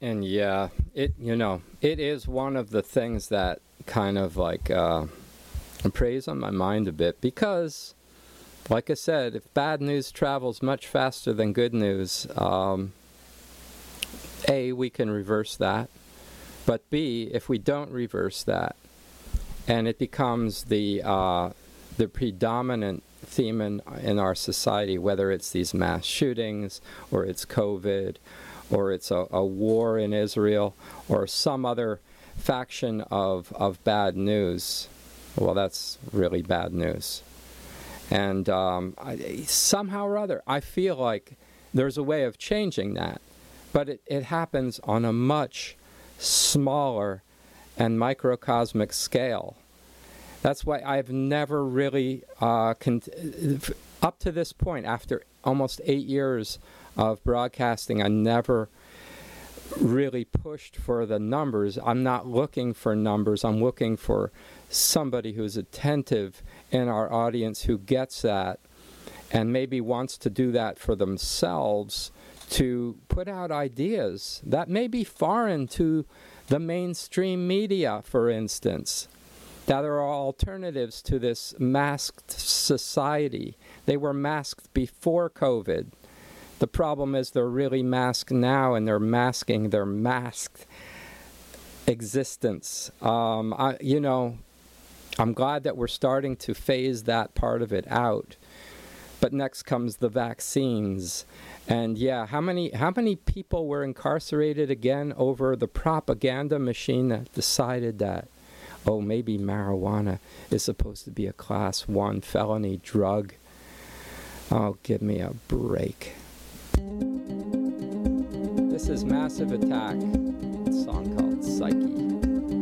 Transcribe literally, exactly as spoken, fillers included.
And yeah, it you know, it is one of the things that kind of like uh, preys on my mind a bit because, like I said, if bad news travels much faster than good news, um, A, we can reverse that, but B, if we don't reverse that, and it becomes the uh, the predominant theme in, in our society, whether it's these mass shootings, or it's COVID, or it's a, a war in Israel, or some other faction of, of bad news, well, that's really bad news. And um, I, somehow or other, I feel like there's a way of changing that. But it, it happens on a much smaller and microcosmic scale. That's why I've never really, uh, cont- up to this point, after almost eight years of broadcasting, I never really pushed for the numbers. I'm not looking for numbers. I'm looking for somebody who's attentive in our audience who gets that and maybe wants to do that for themselves, to put out ideas that may be foreign to the mainstream media, for instance. That there are alternatives to this masked society. They were masked before COVID. The problem is they're really masked now, and they're masking their masked existence. Um, I, you know, I'm glad that we're starting to phase that part of it out. But next comes the vaccines. And yeah, how many how many people were incarcerated again over the propaganda machine that decided that, oh, maybe marijuana is supposed to be a class one felony drug? Oh, give me a break. This is Massive Attack, a song called Psyche.